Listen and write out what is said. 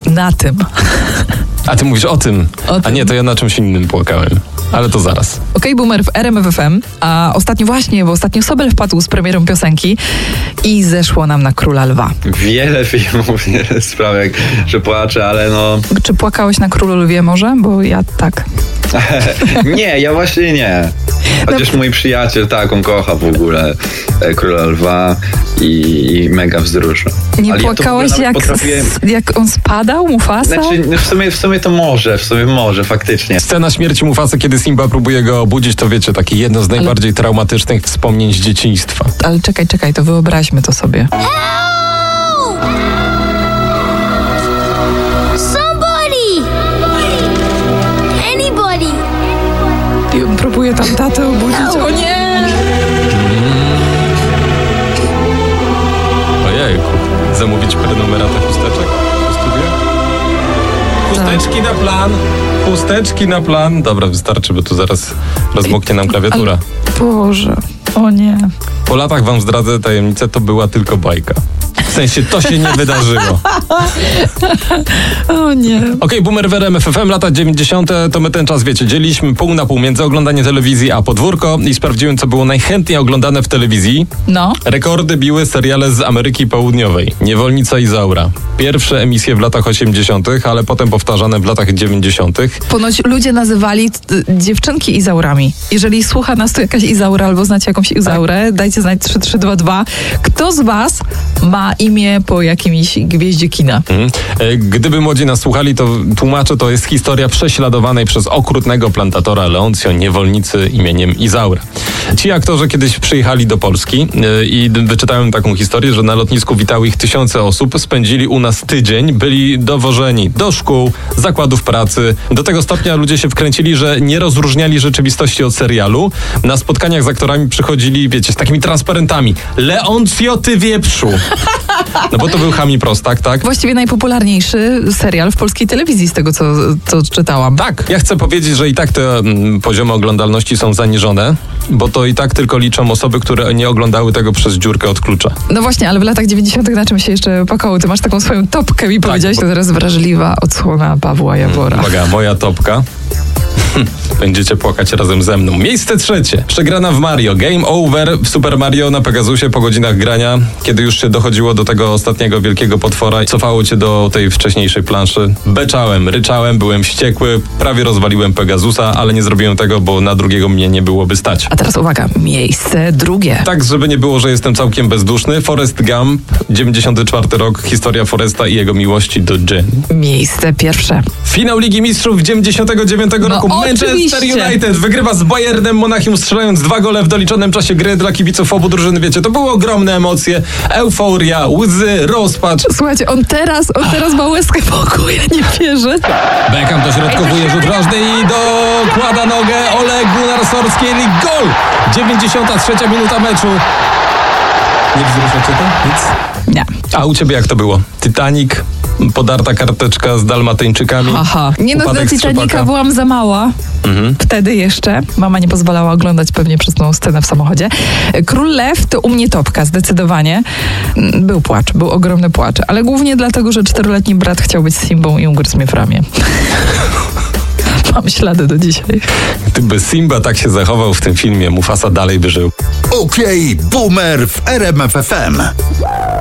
Na tym. A ty mówisz o tym. A nie, to ja na czymś innym płakałem. Ale to zaraz. Okej, Boomer w RMF FM, a ostatnio Sobel wpadł z premierą piosenki i zeszło nam na Króla Lwa. Wiele filmów nie sprawia, że płaczę, ale no... Czy płakałeś na Królu Lwie może? Bo ja tak. Nie, ja właśnie nie. Chociaż mój przyjaciel, tak, on kocha w ogóle Króla Lwa i mega wzrusza. Nie ale płakałeś ja jak on spadał, Mufasa? Znaczy, w sumie to może, faktycznie. Scena śmierci Mufasy, kiedy Simba próbuje go obudzić, to wiecie, takie jedno z najbardziej traumatycznych wspomnień z dzieciństwa. Ale czekaj, to wyobraźmy to sobie. I on próbuje tam tatę obudzić. O nie! Ojejku. Zamówić prenumeratę chusteczek w studiu? Chusteczki na plan. Chusteczki na plan. Dobra, wystarczy, bo tu zaraz rozmoknie nam klawiatura. Boże, o nie. Po latach wam zdradzę tajemnicę, to była tylko bajka. W sensie, to się nie wydarzyło. O nie. Okej, Boomer w RMF FM, lata 90. To my ten czas, wiecie, dzieliliśmy pół na pół między oglądanie telewizji a podwórko i sprawdziłem, co było najchętniej oglądane w telewizji. No. Rekordy biły seriale z Ameryki Południowej. Niewolnica Izaura. Pierwsze emisje w latach 80., ale potem powtarzane w latach 90. Ponoć ludzie nazywali dziewczynki Izaurami. Jeżeli słucha nas tu jakaś Izaura albo znacie jakąś Izaurę, dajcie znać 3322. Kto z was ma imię po jakimś gwieździe kina? Gdyby młodzi nas słuchali, to tłumaczę, to jest historia prześladowanej przez okrutnego plantatora Leoncio niewolnicy imieniem Izaura. Ci aktorzy kiedyś przyjechali do Polski i wyczytałem taką historię, że na lotnisku witały ich tysiące osób, spędzili u nas tydzień, byli dowożeni do szkół, zakładów pracy. Do tego stopnia ludzie się wkręcili, że nie rozróżniali rzeczywistości od serialu. Na spotkaniach z aktorami przychodzili, wiecie, z takimi transparentami. Leoncio, ty wieprzu! No bo to był Chami Prostak, tak? Właściwie najpopularniejszy serial w polskiej telewizji, z tego co czytałam. Tak, ja chcę powiedzieć, że i tak te poziomy oglądalności są zaniżone, bo to i tak tylko liczą osoby, które nie oglądały tego przez dziurkę od klucza. No właśnie, ale w latach 90. na czym się jeszcze pakało? Ty masz taką swoją topkę, mi powiedziałeś, to teraz wrażliwa odsłona Pawła Jabora. Uwaga, moja topka. Będziecie płakać razem ze mną. Miejsce 3. Przegrana w Mario. Game over w Super Mario na Pegasusie po godzinach grania. Kiedy już się dochodziło do tego ostatniego wielkiego potwora, cofało cię do tej wcześniejszej planszy. Beczałem, ryczałem, byłem wściekły, prawie rozwaliłem Pegasusa, ale nie zrobiłem tego, bo na drugiego mnie nie byłoby stać. A teraz uwaga, miejsce 2. Tak, żeby nie było, że jestem całkiem bezduszny. Forrest Gump, 94 rok, historia Forresta i jego miłości do Jen. Miejsce 1. Finał Ligi Mistrzów 99 roku. Manchester United wygrywa z Bayernem Monachium, strzelając 2 gole w doliczonym czasie gry dla kibiców obu drużyn. Wiecie, to były ogromne emocje, euforia, łzy, rozpacz. Słuchajcie, on teraz ma łezkę w oku, ja nie wierzę. Beckham dośrodkowuje rzut rożny i dokłada nogę. Ole Gunnar Solskjaer i gol! 93 minuta meczu. Nie wzruszacie to? Nic? Nie. A u ciebie jak to było? Titanic, podarta karteczka z Dalmatyńczykami. Aha. Nie no, Upadek do Titanica strzepaka. byłam za mała. Wtedy jeszcze. Mama nie pozwalała oglądać pewnie przez tą scenę w samochodzie. Król Lew to u mnie topka, zdecydowanie. Był płacz, był ogromny płacz. Ale głównie dlatego, że 4-letni brat chciał być Simbą i ugryzł mnie w ramię. Mam ślady do dzisiaj. Gdyby Simba tak się zachował w tym filmie, Mufasa dalej by żył. Okej, Boomer w RMF FM.